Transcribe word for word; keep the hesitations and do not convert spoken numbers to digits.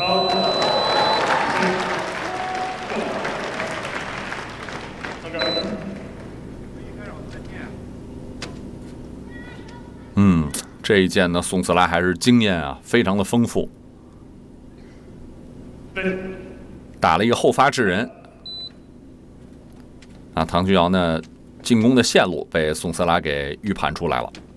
嗯，这一剑呢，宋次拉还是经验啊，非常的丰富，打了一个后发制人。啊，唐君尧呢，进攻的线路被宋次拉给预判出来了。